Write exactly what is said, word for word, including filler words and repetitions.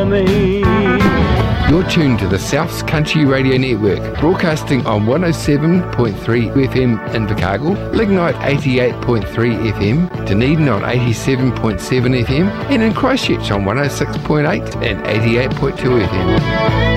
me. You're tuned to the South's Country Radio Network, broadcasting on one oh seven point three F M in Invercargill, Lignite eighty-eight point three F M, Dunedin on eighty-seven point seven F M, and in Christchurch on one oh six point eight and eighty-eight point two F M.